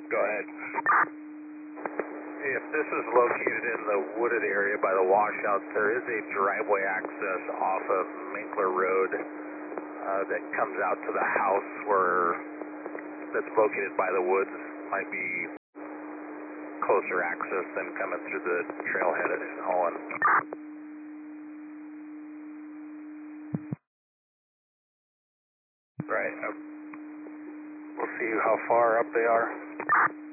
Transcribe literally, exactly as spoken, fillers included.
Go ahead. If this is located in the wooded area by the washouts, there is a driveway access off of Minkler Road uh, that comes out to the house where that's located by the woods. Might be closer access than coming through the trailhead at Holland. Right. We'll see how far up they are.